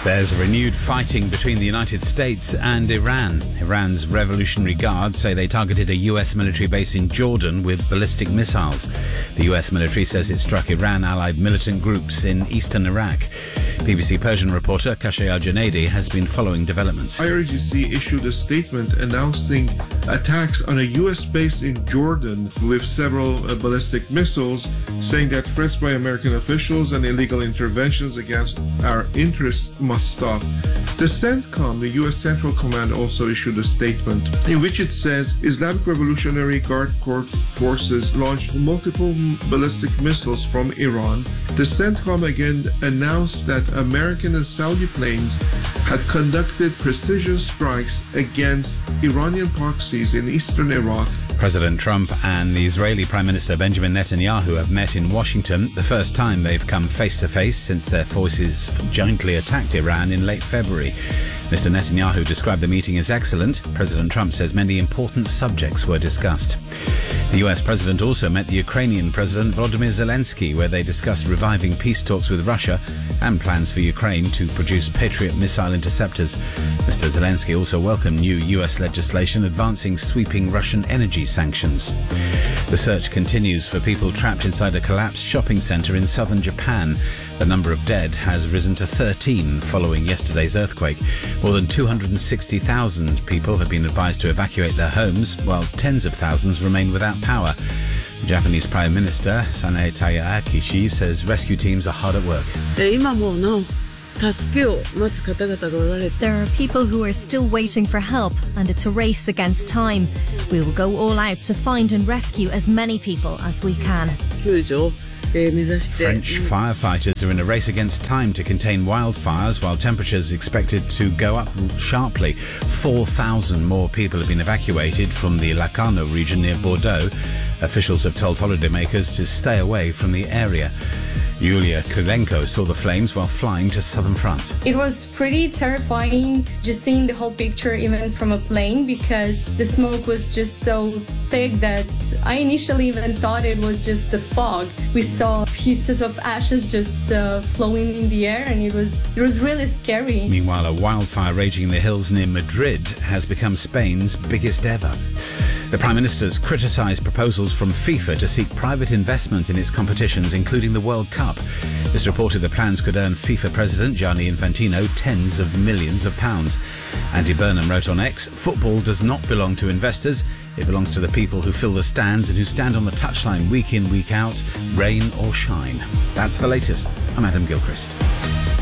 There's renewed fighting between the United States and Iran. Iran's Revolutionary Guard say they targeted a US military base in Jordan with ballistic missiles. The US military says it struck Iran-allied militant groups in eastern Iraq. BBC Persian reporter Kashay Al-Junaidi has been following developments. IRGC issued a statement announcing attacks on a US base in Jordan with several ballistic missiles, saying that threats by American officials and illegal interventions against our interests must stop. The CENTCOM, the US Central Command, also issued a statement in which it says Islamic Revolutionary Guard Corps forces launched multiple ballistic missiles from Iran. The CENTCOM again announced that American and Saudi planes had conducted precision strikes against Iranian proxies in eastern Iraq. President Trump and the Israeli Prime Minister Benjamin Netanyahu have met in Washington, the first time they've come face-to-face since their forces jointly attacked Iran in late February. Mr. Netanyahu described the meeting as excellent. President Trump says many important subjects were discussed. The US President also met the Ukrainian President Volodymyr Zelensky, where they discussed reviving peace talks with Russia and plans for Ukraine to produce Patriot missile interceptors. Mr. Zelensky also welcomed new US legislation advancing sweeping Russian energy sanctions. The search continues for people trapped inside a collapsed shopping center in southern Japan. The number of dead has risen to 13 following yesterday's earthquake. More than 260,000 people have been advised to evacuate their homes, while tens of thousands remain without power. The Japanese Prime Minister Sanae Takaichi says rescue teams are hard at work. There are people who are still waiting for help, and it's a race against time. We will go all out to find and rescue as many people as we can. French firefighters are in a race against time to contain wildfires, while temperatures are expected to go up sharply. 4,000 more people have been evacuated from the Lacarno region near Bordeaux. Officials have told holidaymakers to stay away from the area. Yulia Krylenko saw the flames while flying to southern France. It was pretty terrifying just seeing the whole picture even from a plane, because the smoke was just so thick that I initially even thought it was just the fog. We saw pieces of ashes just flowing in the air, and it was really scary. Meanwhile, a wildfire raging in the hills near Madrid has become Spain's biggest ever. The Prime Minister's criticised proposals from FIFA to seek private investment in its competitions, including the World Cup. This reported the plans could earn FIFA President Gianni Infantino tens of millions of pounds. Andy Burnham wrote on X, "Football does not belong to investors. It belongs to the people who fill the stands and who stand on the touchline week in, week out, rain or shine." That's the latest. I'm Adam Gilchrist.